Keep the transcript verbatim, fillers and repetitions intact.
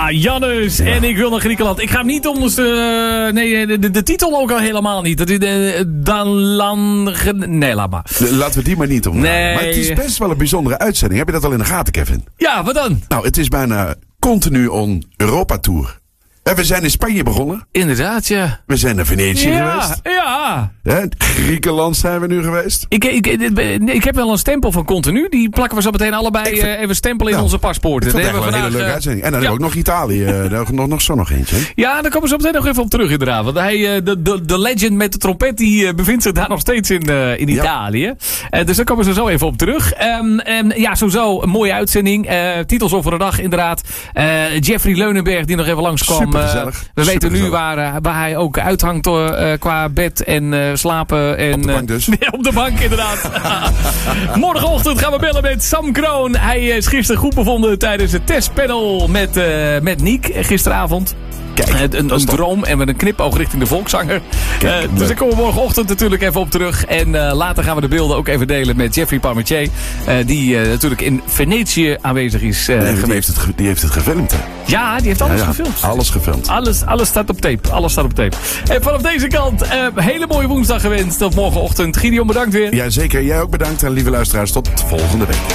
Ja, Jannes. Ja. En ik wil naar Griekenland. Ik ga hem niet onder de... Nee, de, de, de titel ook al helemaal niet. Dat is de... Dalan... Nee, laat maar. Laten we die maar niet omdraaien. Nee. Maar het is best wel een bijzondere uitzending. Heb je dat al in de gaten, Kevin? Ja, wat dan? Nou, het is bijna continu on Europa Tour. En we zijn in Spanje begonnen. Inderdaad, ja. We zijn naar Venetië ja, geweest. Ja, ja. Griekenland zijn we nu geweest. Ik, ik, ik, ik heb wel een stempel van continu. Die plakken we zo meteen allebei vind, uh, even stempelen in nou, onze paspoorten. Dat is wel een hele leuke uh, uitzending. En dan ja. hebben we ook nog Italië. Daar nog, nog zo nog eentje. Ja, daar komen we zo meteen nog even op terug inderdaad. Want hij, uh, de, de, de legend met de trompet die uh, bevindt zich daar nog steeds in, uh, in Italië. Ja. Uh, dus daar komen we zo even op terug. Um, um, ja, sowieso een mooie uitzending. Uh, titels over de dag inderdaad. Uh, Jeffrey Leunenberg die nog even langskwam. Supergezellig. Uh, we weten nu waar, uh, waar hij ook uithangt uh, qua bed en uh, slapen. En, op de bank dus. Uh, op de bank inderdaad. Morgenochtend gaan we bellen met Sam Kroon. Hij is gisteren goed bevonden tijdens het testpanel met, uh, met Niek gisteravond. Kijk, een, een droom en met een knipoog richting de volkszanger. Kijk, uh, dus daar komen we morgenochtend natuurlijk even op terug. En uh, later gaan we de beelden ook even delen met Jeffrey Parmentier. Uh, die uh, natuurlijk in Venetië aanwezig is uh, nee, geweest. Die heeft, het, die heeft het gefilmd, hè? Ja, die heeft alles ja, ja, gefilmd. Alles gefilmd. Alles, alles staat op tape. Alles staat op tape. En vanaf deze kant, uh, hele mooie woensdag gewenst. Tot morgenochtend. Gideon, bedankt weer. Jazeker, jij ook bedankt. En lieve luisteraars, tot volgende week.